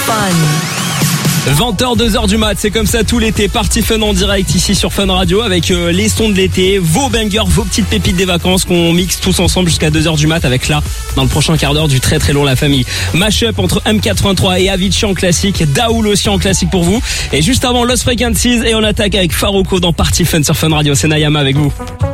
Fun. 20h, 2h du mat, c'est comme ça tout l'été. Party Fun en direct ici sur Fun Radio avec les sons de l'été, vos bangers, vos petites pépites des vacances qu'on mixe tous ensemble jusqu'à 2h du mat avec là, dans le prochain quart d'heure, du très très long La Famille. Mashup entre M83 et Avicii en classique, Daoul aussi en classique pour vous. Et juste avant Lost Frequencies et on attaque avec Farouko dans Party Fun sur Fun Radio. C'est Nayama avec vous.